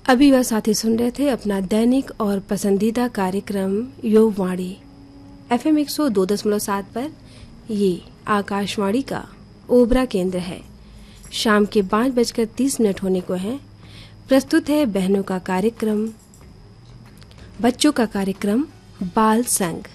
अभी वह साथी सुन रहे थे अपना दैनिक और पसंदीदा कार्यक्रम युववाणी FM 102.7 पर। ये आकाशवाणी का ओबरा केंद्र है। शाम के 5:30 होने को है। प्रस्तुत है बहनों का कार्यक्रम, बच्चों का कार्यक्रम बाल संग।